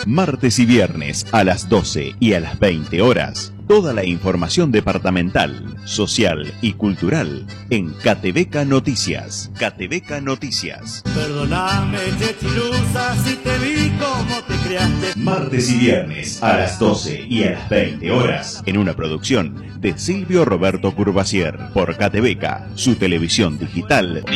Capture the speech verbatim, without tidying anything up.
Martes y viernes a las doce y a las veinte horas. Toda la información departamental, social y cultural en Catebeca Noticias. Catebeca Noticias. Perdóname, Chechilusa, si te vi como te creaste. Martes y viernes a las doce y a las veinte horas. En una producción de Silvio Roberto Curvacier por Catebeca, su televisión digital.